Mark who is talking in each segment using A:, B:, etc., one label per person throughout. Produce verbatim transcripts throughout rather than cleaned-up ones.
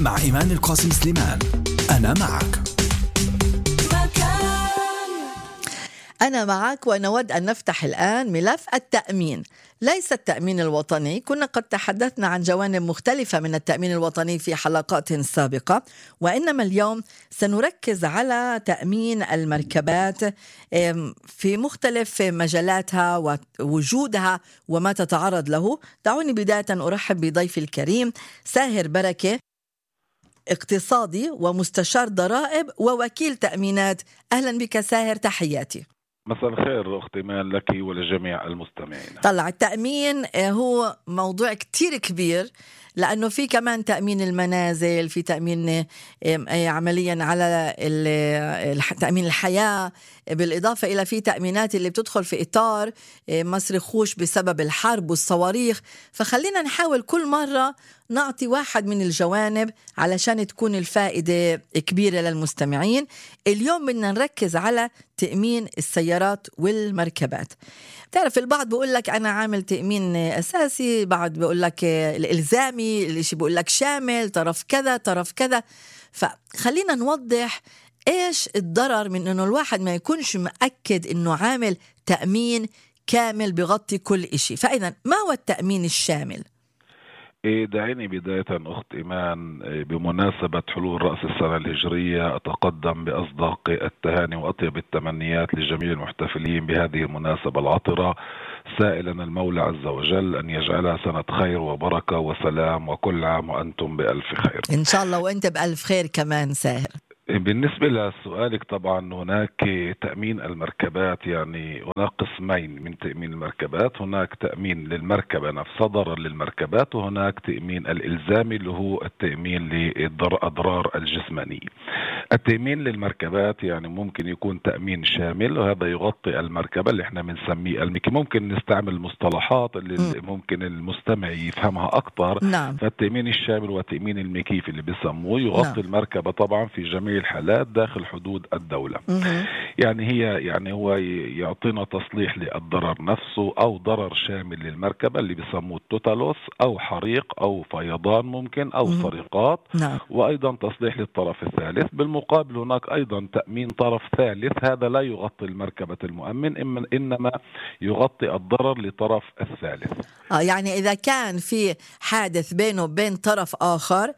A: مع إيمان القاسم سليمان. أنا معك.
B: أنا معك، ونود أن نفتح الآن ملف التأمين. ليس التأمين الوطني. كنا قد تحدثنا عن جوانب مختلفة من التأمين الوطني في حلقات سابقة، وإنما اليوم سنركز على تأمين المركبات في مختلف مجالاتها ووجودها وما تتعرض له. دعوني بداية أرحب بضيفي الكريم ساهر بركة، اقتصادي ومستشار ضرائب ووكيل تأمينات. أهلا بك ساهر، تحياتي.
C: مساء الخير أختي مان لك ولجميع المستمعين.
B: طلع التأمين هو موضوع كتير كبير، لأنه في كمان تأمين المنازل، في تأمين عمليا على تأمين الحياة، بالإضافة إلى في تأمينات اللي بتدخل في إطار مصر خوش بسبب الحرب والصواريخ. فخلينا نحاول كل مرة نعطي واحد من الجوانب علشان تكون الفائدة كبيرة للمستمعين. اليوم بدنا نركز على تأمين السيارات والمركبات. تعرف البعض بيقول لك أنا عامل تأمين أساسي، بعض بيقول لك الإلزامي، اللي شي بيقول لك شامل، طرف كذا طرف كذا. فخلينا نوضح إيش الضرر من إنه الواحد ما يكونش مأكد إنه عامل تأمين كامل بغطي كل إشي. فإذا ما هو التأمين الشامل؟
C: دعيني بداية أخت إيمان بمناسبة حلول رأس السنة الهجرية أتقدم بأصدق التهاني وأطيب التمنيات لجميع المحتفلين بهذه المناسبة العطرة، سائلا المولى عز وجل أن يجعلها سنة خير وبركة وسلام، وكل عام وأنتم بألف خير
B: إن شاء الله، وأنت بألف خير كمان ساهر.
C: بالنسبة لسؤالك، طبعا هناك تأمين المركبات، يعني هناك قسمين من تأمين المركبات. هناك تأمين للمركبة نفسها ضرر للمركبات، وهناك تأمين الإلزامي اللي هو التأمين للأضرار الجسمانية. التأمين للمركبات يعني ممكن يكون تأمين شامل، وهذا يغطي المركبة اللي احنا بنسميه المكي. ممكن نستعمل مصطلحات اللي م. ممكن المستمع يفهمها أكتر.
B: نعم.
C: فالتأمين الشامل وتأمين المكيف اللي بيسموه يغطي نعم. المركبة طبعا في جميع الحالات داخل حدود الدولة.
B: مم.
C: يعني هي يعني هو يعطينا تصليح للضرر نفسه، أو ضرر شامل للمركبة اللي بيسموه التوتالوس، أو حريق أو فيضان ممكن، أو
B: مم.
C: سرقات.
B: نعم.
C: وأيضا تصليح للطرف الثالث. بالمقابل هناك أيضا تأمين طرف ثالث، هذا لا يغطي المركبة المؤمن، إنما يغطي الضرر لطرف الثالث.
B: آه يعني إذا كان في حادث بينه وبين طرف آخر،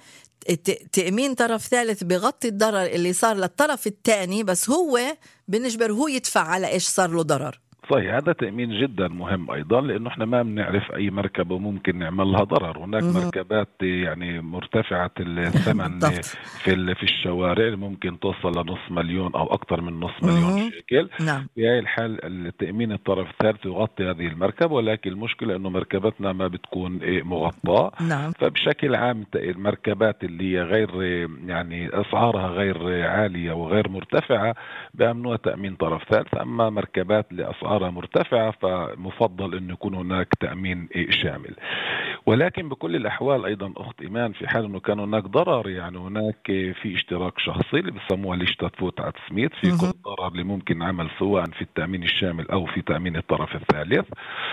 B: تأمين طرف ثالث بغطي الضرر اللي صار للطرف الثاني، بس هو بنجبر هو يدفع على إيش صار له ضرر.
C: صحيح، هذا تأمين جدا مهم أيضا، لأنه احنا ما بنعرف أي مركبة ممكن نعمل لها ضرر. هناك
B: مم.
C: مركبات يعني مرتفعة الثمن في في الشوارع ممكن توصل لنص مليون أو أكثر من نص مليون
B: مم.
C: شيكل.
B: نعم.
C: في هاي الحال التأمين الطرف الثالث يغطي هذه المركبة، ولكن المشكلة إنه مركبتنا ما بتكون مغطاة.
B: نعم.
C: فبشكل عام المركبات اللي هي غير يعني أسعارها غير عالية وغير مرتفعة بأمنوها تأمين طرف ثالث. أما مركبات لأسعار مرتفعة فمفضل أن يكون هناك تأمين شامل. ولكن بكل الأحوال أيضا أخت إيمان، في حال أنه كان هناك ضرر، يعني هناك في اشتراك شخصي اللي بيسموها الاشتفوت على تسميت في كل ضرر اللي ممكن عمل سواء في التأمين الشامل أو في تأمين الطرف الثالث.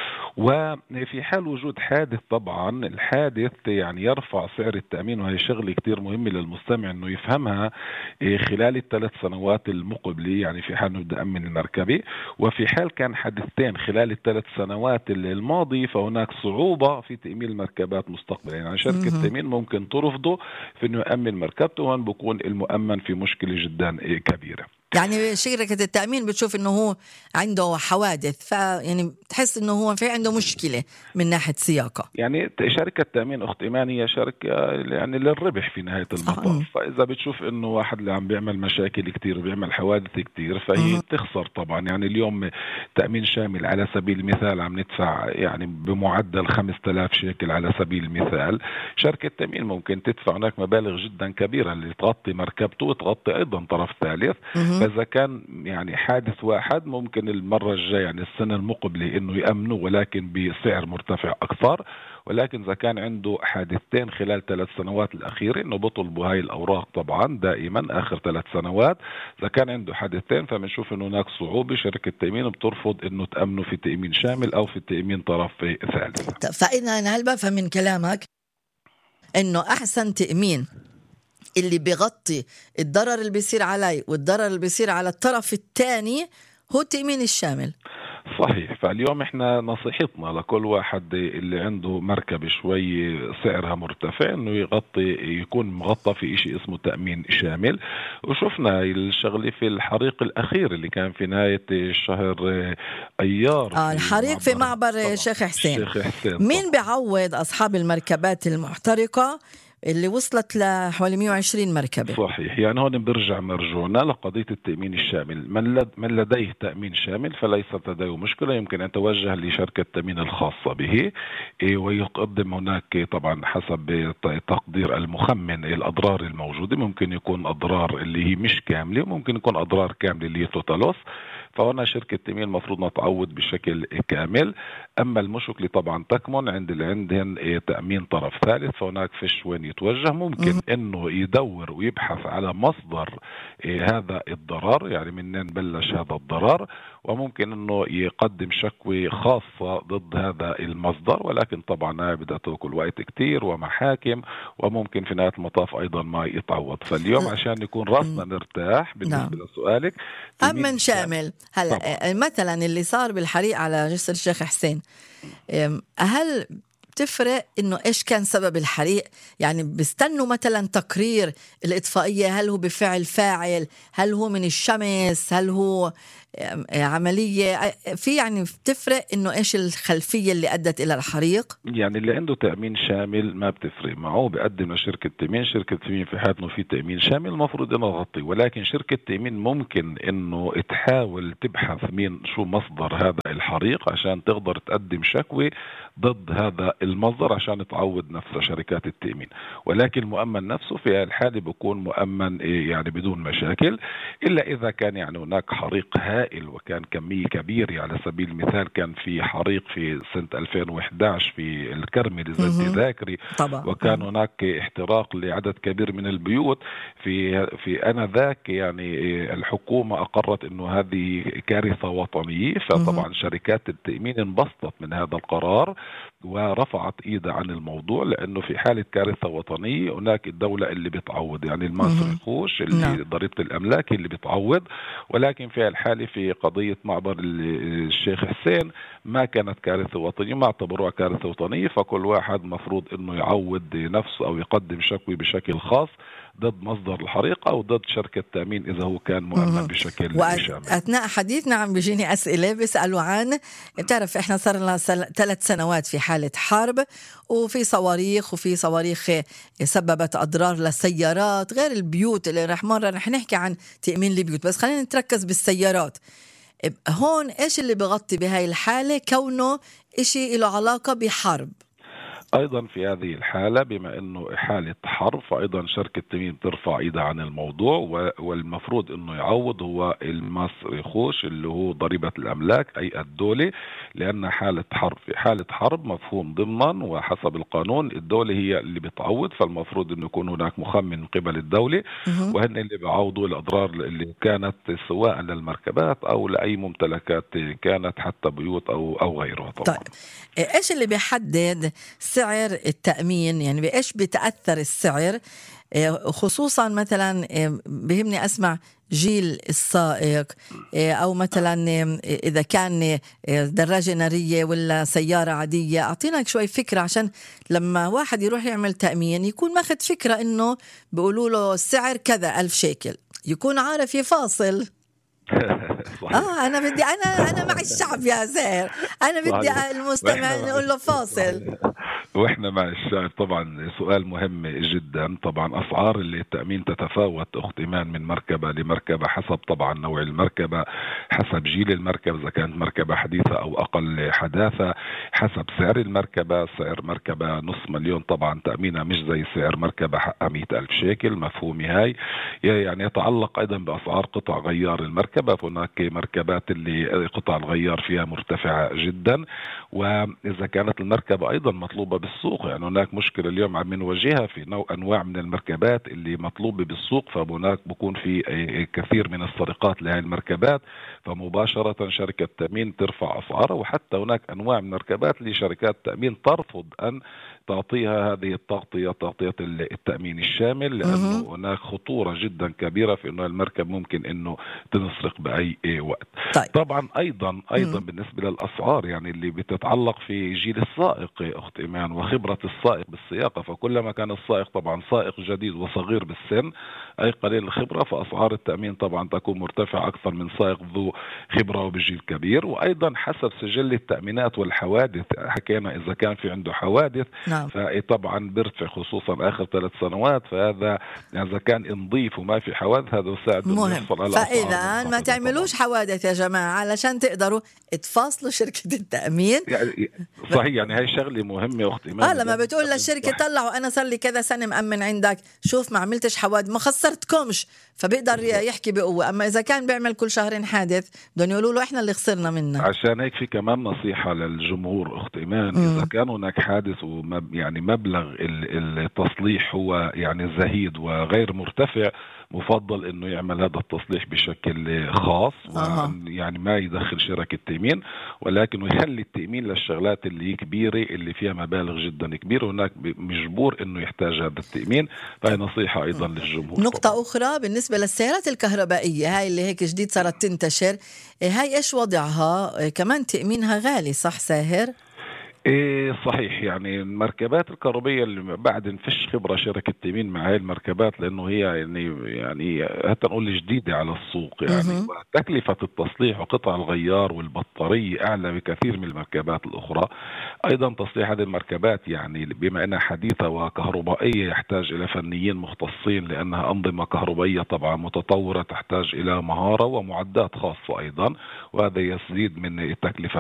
C: وفي حال وجود حادث، طبعا الحادث يعني يرفع سعر التأمين، وهي شغلة كتير مهمة للمستمع انه يفهمها خلال الثلاث سنوات المقبلة. يعني في حال نبدأ أمن المركبة، وفي حال كان حادثتين خلال الثلاث سنوات الماضية فهناك صعوبة في تأمين المركبات مستقبلا. يعني شركة التأمين ممكن ترفضه في انه يأمن مركبته، وان بكون المؤمن في مشكلة جدا كبيرة.
B: يعني شركة التأمين بتشوف إنه هو عنده حوادث، فيعني تحس إنه هو في عنده مشكلة من ناحية سياقة.
C: يعني شركة تأمين أخت إيمان هي شركة يعني للربح في نهاية المطاف. فإذا بتشوف إنه واحد اللي عم بيعمل مشاكل كتير وبيعمل حوادث كتير فهي تخسر طبعا. يعني اليوم تأمين شامل على سبيل المثال عم ندفع يعني بمعدل خمسة آلاف شيكل على سبيل المثال. شركة تأمين ممكن تدفع هناك مبالغ جدا كبيرة اللي تغطي مركبته وتغطي أيضا طرف ثالث. فإذا كان يعني حادث واحد ممكن المرة الجاية يعني السنة المقبلة إنه يأمنوا، ولكن بسعر مرتفع أكثر. ولكن إذا كان عنده حادثتين خلال ثلاث سنوات الأخيرة إنه بطلبوا هاي الأوراق طبعا دائما آخر ثلاث سنوات. إذا كان عنده حادثتين فبنشوف إنه هناك صعوبة، شركة التأمين بترفض إنه تأمنه في تأمين شامل أو في تأمين طرف ثالث.
B: فإذا أنا هل بفهم من كلامك إنه أحسن تأمين اللي بيغطي الضرر اللي بيصير علي والضرر اللي بيصير على الطرف الثاني هو التأمين الشامل.
C: صحيح. فاليوم احنا نصيحتنا لكل واحد اللي عنده مركبة شوي سعرها مرتفع انه يغطي يكون مغطى في اشي اسمه تأمين شامل. وشفنا الشغلة في الحريق الاخير اللي كان في نهاية الشهر ايار،
B: آه الحريق في معبر شيخ حسين.
C: حسين
B: مين بيعوض اصحاب المركبات المحترقة اللي وصلت لحوالي مئة وعشرين مركبة؟
C: صحيح. يعني هون بنرجع مرجونا لقضية التأمين الشامل. من, لد من لديه تأمين شامل فليست لديه مشكلة، يمكن أن يتوجه لشركة التأمين الخاصة به ويقدم هناك طبعا حسب تقدير المخمن الأضرار الموجودة. ممكن يكون أضرار اللي هي مش كاملة وممكن يكون أضرار كاملة اللي هي توتالوس، فهنا شركة التأمين المفروض نتعوض بشكل كامل. أما المشكلة طبعا تكمن عند اللي عندهم تأمين طرف ثالث، فهناك فيش وين يتوجه. ممكن إنه يدور ويبحث على مصدر هذا الضرر، يعني منين بلش هذا الضرر، وممكن إنه يقدم شكوى خاصة ضد هذا المصدر. ولكن طبعا بدها تاكل وقت كتير ومحاكم، وممكن في نهاية المطاف أيضا ما يتعوض. فاليوم عشان يكون راسنا نرتاح بالنسبة
B: نعم.
C: لسؤالك
B: أمن شامل. هلا مثلا اللي صار بالحريق على جسر الشيخ حسين، هل بتفرق انه ايش كان سبب الحريق؟ يعني بيستنوا مثلا تقرير الاطفائيه، هل هو بفعل فاعل، هل هو من الشمس، هل هو عمليه في، يعني بتفرق انه ايش الخلفيه اللي ادت الى الحريق؟
C: يعني اللي عنده تأمين شامل ما بتفرق معه، بيقدم لشركة تأمين. شركة تأمين في حالته في تأمين شامل المفروض انه تغطي، ولكن شركة تأمين ممكن انه تحاول تبحث مين شو مصدر هذا الحريق عشان تقدر تقدم شكوى ضد هذا المصدر عشان تعوض نفسها شركات التأمين. ولكن المؤمن نفسه في الحالة بيكون مؤمن يعني بدون مشاكل، إلا إذا كان يعني هناك حريق هائل وكان كمية كبيرة. على سبيل المثال كان في حريق في سنة ألفين وإحدى عشر في الكرمة لزد ذاكري، وكان هناك احتراق لعدد كبير من البيوت في في آنذاك. يعني الحكومة أقرت إنه هذه كارثة وطنية، فطبعا شركات التأمين انبسطت من هذا القرار ورفعت ايدها عن الموضوع، لانه في حاله كارثه وطنيه هناك الدوله اللي بتعوض، يعني المصري يخوش اللي نعم. ضريبه الاملاك اللي بتعوض. ولكن في الحاله في قضيه معبر الشيخ حسين ما كانت كارثه وطنيه، ما اعتبروها كارثه وطنيه، فكل واحد مفروض انه يعوض نفسه او يقدم شكوى بشكل خاص ضد مصدر الحريق او ضد شركه تامين اذا هو كان مؤمن بشكل شامل.
B: واثناء حديثنا عم بيجيني اسئله بيسالوا عن، بتعرف احنا صار لنا ثلاث سنوات في حاله حرب، وفي صواريخ وفي صواريخ سببت اضرار للسيارات غير البيوت اللي رح مره رح نحكي عن تامين البيوت، بس خلينا نتركز بالسيارات. هون ايش اللي بغطي بهاي الحاله كونه اشي له علاقه بحرب؟
C: أيضا في هذه الحالة بما أنه حالة حرب فأيضا شركة تأمين ترفع إيدها عن الموضوع، والمفروض أنه يعوض هو المصري خوش اللي هو ضريبة الأملاك أي الدولة، لأن حالة حرب. في حالة حرب مفهوم ضمنا وحسب القانون الدولة هي اللي بتعوض، فالمفروض أنه يكون هناك مخمن من قبل الدولة وهن اللي بيعوضوا الأضرار اللي كانت سواء للمركبات أو لأي ممتلكات كانت حتى بيوت أو أو غيرها طبعا.
B: طيب إيش اللي بيحدد سعر التأمين؟ يعني بإيش بتأثر السعر؟ خصوصا مثلا بهمني أسمع جيل السائق، أو مثلا إذا كان دراجة نارية ولا سيارة عادية. أعطينا شوي فكرة عشان لما واحد يروح يعمل تأمين يكون ماخد فكرة إنه بيقولوا له السعر كذا ألف شيكل، يكون عارف يفاصل. اه انا بدي انا انا مع الشعب يا زهر، انا بدي المستمع نقول له فاصل.
C: واحنا مع الشعب طبعا. سؤال مهم جدا. طبعا اسعار التامين تتفاوت اخت ايمان من مركبه لمركبه حسب طبعا نوع المركبه، حسب جيل المركبه اذا كانت مركبه حديثه او اقل حداثه، حسب سعر المركبه. سعر مركبه نص مليون طبعا تامينها مش زي سعر مركبه حقها مئة ألف شيكل، مفهومي هاي. يعني يتعلق ايضا باسعار قطع غيار المركبه، هناك مركبات اللي قطع الغيار فيها مرتفعه جدا، واذا كانت المركبه ايضا مطلوبه بالسوق. يعني هناك مشكله اليوم عم نواجهها في نوع انواع من المركبات اللي مطلوبه بالسوق، فهناك بكون في كثير من السرقات لهذه المركبات، فمباشره شركه تامين ترفع اسعارها. وحتى هناك انواع من المركبات لشركات تامين ترفض ان تعطيها هذه التغطية، تغطية التأمين الشامل، لأنه هناك خطورة جدا كبيرة في أنه المركب ممكن أنه تنسرق بأي وقت.
B: طيب.
C: طبعا أيضا أيضا مم. بالنسبة للأسعار يعني اللي بتتعلق في جيل السائق أخت إيمان وخبرة السائق بالسياقة، فكلما كان السائق طبعا سائق جديد وصغير بالسن أي قليل الخبرة، فأسعار التأمين طبعا تكون مرتفعة أكثر من سائق ذو خبرة وبجيل كبير. وأيضا حسب سجل التأمينات والحوادث، حكينا إذا كان في عنده حوادث
B: نعم.
C: فطبعا بيرتفع خصوصا آخر ثلاث سنوات، فهذا يعني إذا كان نضيف وما في حوادث هذا يساعد
B: مهم. فإذا ما تعملوش حوادث يا جماعة علشان تقدروا تفاصلوا شركة التأمين.
C: يعني صحيح، يعني هاي شغلة مهمة أختي إيمان.
B: آه لما بتقول للشركة طلعوا أنا صار لي كذا سنة مأمن عندك، شوف ما عملتش حوادث ما خسرتكمش، فبيقدر يحكي بقوة. أما إذا كان بيعمل كل شهرين حادث بدهم يقولوا له إحنا اللي خسرنا منه.
C: عشان هيك في كمان نصيحة للجمهور أخت إيمان، إذا كان هناك حادث ومب يعني مبلغ التصليح هو يعني زهيد وغير مرتفع، مفضل انه يعمل هذا التصليح بشكل خاص
B: آه.
C: يعني ما يدخل شركة تأمين، ولكن يخلي التأمين للشغلات اللي كبيرة اللي فيها مبالغ جدا كبيرة، هناك مجبور انه يحتاج هذا التأمين. فهي نصيحة ايضا للجمهور.
B: نقطة
C: طبعا.
B: اخرى بالنسبة للسيارات الكهربائية هاي اللي هيك جديد صارت تنتشر، هاي ايش وضعها؟ كمان تأمينها غالي صح ساهر؟
C: ايه صحيح، يعني المركبات الكهربائيه اللي بعد نفش خبره شركه تأمين مع هاي المركبات، لانه هي يعني يعني حتى نقول جديده على السوق، يعني تكلفه التصليح وقطع الغيار والبطاريه اعلى بكثير من المركبات الاخرى. ايضا تصليح هذه المركبات يعني بما انها حديثه وكهربائيه يحتاج الى فنيين مختصين، لانها انظمه كهربائيه طبعا متطوره تحتاج الى مهاره ومعدات خاصه ايضا، وهذا يزيد من التكلفه